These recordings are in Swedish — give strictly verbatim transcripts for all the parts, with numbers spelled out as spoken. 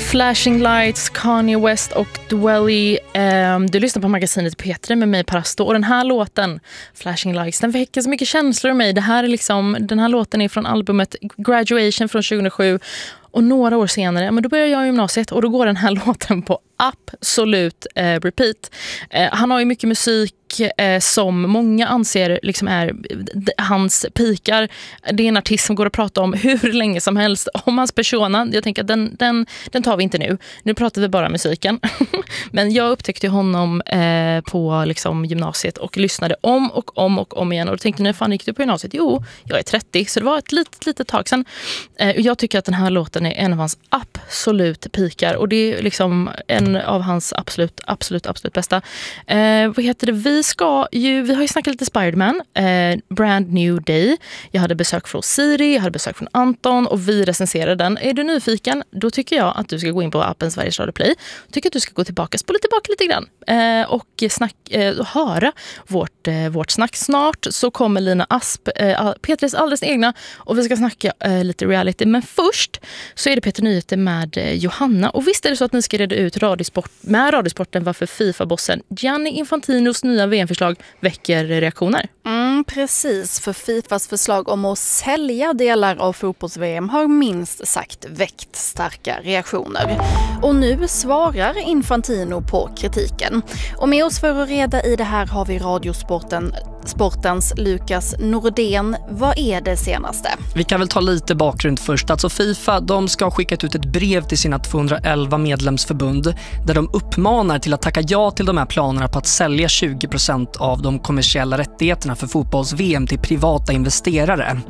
Flashing Lights, Kanye West och Dwelly. Um, du lyssnar på magasinet P tre med mig, Parasto. Och den här låten, Flashing Lights, den väcker så mycket känslor i mig. Det här är liksom, den här låten är från albumet Graduation från tjugohundrasju. Och några år senare, men då börjar jag i gymnasiet och då går den här låten på absolut eh, repeat. Eh, han har ju mycket musik eh, som många anser liksom är d- hans pikar. Det är en artist som går att prata om hur länge som helst om hans persona. Jag tänker att den, den, den tar vi inte nu. Nu pratar vi bara musiken. Men jag upptäckte honom eh, på liksom, gymnasiet och lyssnade om och om och om igen. Och då tänkte, när fan gick du på gymnasiet? Jo, jag är trettio, så det var ett litet, litet tag sedan. Eh, jag tycker att den här låten är en av hans absolut pikar. Och det är liksom en av hans absolut, absolut, absolut bästa. Eh, vad heter det? Vi ska ju, vi har ju snackat lite Spider-Man. Eh, Brand New Day. Jag hade besök från Siri, jag hade besök från Anton och vi recenserade den. Är du nyfiken? Då tycker jag att du ska gå in på appen Sveriges Radio Play. Jag tycker att du ska gå tillbaka, spola tillbaka lite grann. Eh, och snack, eh, höra vårt, eh, vårt snack. Snart så kommer Lina Asp, eh, P tre:s alldeles egna, och vi ska snacka eh, lite reality. Men först så är det P tre Nyheter med eh, Johanna. Och visst är det så att ni ska reda ut radiosport, med radiosporten varför FIFA-bossen Gianni Infantinos nya V M-förslag väcker reaktioner. Mm, precis, för Fifas förslag om att sälja delar av fotbolls-V M har minst sagt väckt starka reaktioner. Och nu svarar Infantino på kritiken. Och med oss för att reda i det här har vi radiosporten Sportens Lukas Nordén. Vad är det senaste? Vi kan väl ta lite bakgrund först. Alltså FIFA, de ska ha skickat ut ett brev till sina tvåhundraelva medlemsförbund där de uppmanar till att tacka ja till de här planerna på att sälja tjugo procent av de kommersiella rättigheterna för fotbolls-V M till privata investerare.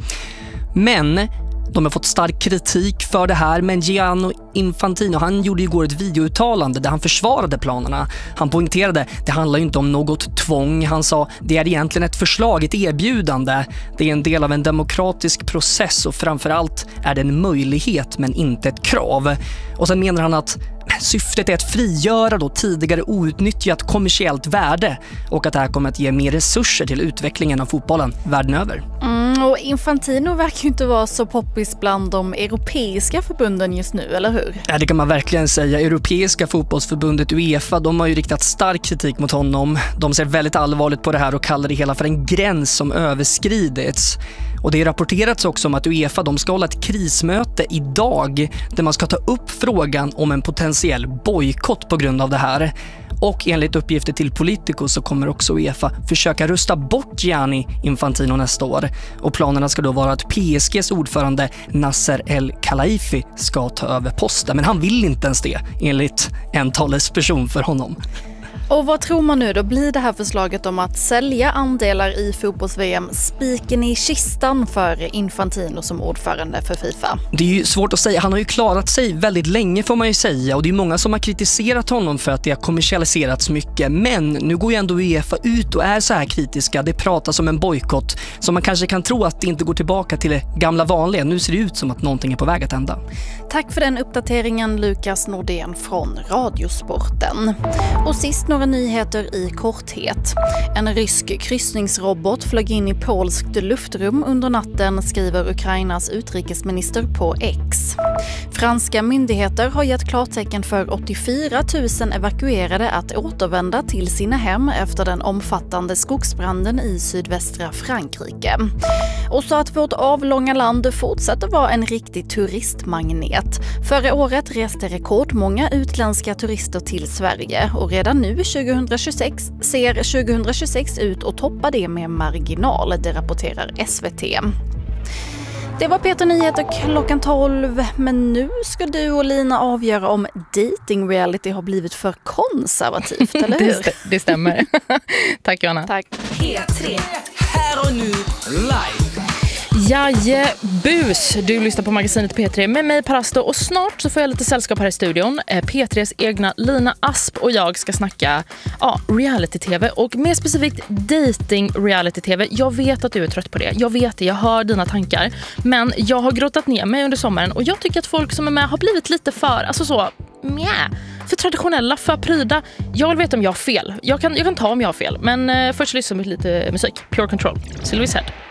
Men de har fått stark kritik för det här, men Gianni Infantino, han gjorde igår ett videouttalande där han försvarade planerna. Han poängterade, det handlar ju inte om något tvång. Han sa, det är egentligen ett förslag, ett erbjudande. Det är en del av en demokratisk process och framförallt är det en möjlighet men inte ett krav. Och sen menar han att syftet är att frigöra då tidigare outnyttjat kommersiellt värde och att det här kommer att ge mer resurser till utvecklingen av fotbollen världen över. Mm, och Infantino verkar ju inte vara så poppis bland de europeiska förbunden just nu, eller hur? Ja, det kan man verkligen säga. Europeiska fotbollsförbundet UEFA, de har ju riktat stark kritik mot honom. De ser väldigt allvarligt på det här och kallar det hela för en gräns som överskridits. Och det är rapporterats också om att UEFA, de ska hålla ett krismöte idag där man ska ta upp frågan om en potentiell bojkott på grund av det här. Och enligt uppgifter till Politico så kommer också UEFA försöka rösta bort Gianni Infantino nästa år. Och planerna ska då vara att P S G:s ordförande Nasser El-Khelaifi ska ta över posten. Men han vill inte ens det, enligt en talesperson för honom. Och vad tror man nu då? Blir det här förslaget om att sälja andelar i fotbolls-V M spiken i kistan för Infantino som ordförande för FIFA? Det är ju svårt att säga. Han har ju klarat sig väldigt länge får man ju säga. Och det är många som har kritiserat honom för att det har kommersialiserats mycket. Men nu går ju ändå UEFA ut och är så här kritiska. Det pratas om en bojkott. Så man kanske kan tro att det inte går tillbaka till det gamla vanliga. Nu ser det ut som att någonting är på väg att hända. Tack för den uppdateringen, Lukas Nordén från Radiosporten. Och sist några nyheter i korthet. En rysk kryssningsrobot flög in i polskt luftrum under natten, skriver Ukrainas utrikesminister på X. Franska myndigheter har gett klartecken för åttiofyra tusen evakuerade att återvända till sina hem efter den omfattande skogsbranden i sydvästra Frankrike. Och så att vårt avlånga land fortsätter vara en riktig turistmagnet. Förra året reste rekordmånga utländska turister till Sverige och redan nu tjugohundratjugosex ser tjugohundratjugosex ut att toppa det med marginal, det rapporterar S V T. Det var P tre Nyheter klockan tolv, men nu ska du och Lina avgöra om dating reality har blivit för konservativt, eller hur? Det, st- det stämmer. Tack Johanna. Tack. P tre. Här och nu live. Jajebus, du lyssnar på magasinet P tre med mig Parasto och snart så får jag lite sällskap här i studion. P tre:s egna Lina Asp och jag ska snacka ja, reality-tv och mer specifikt dating reality-tv. Jag vet att du är trött på det, jag vet det, jag hör dina tankar. Men jag har grottat ner mig under sommaren och jag tycker att folk som är med har blivit lite för, alltså så, mjä, för traditionella, för pryda. Jag vill veta om jag har fel, jag kan, jag kan ta om jag har fel. Men eh, först lyssna på lite musik, Pure Control, Sylvie's Head.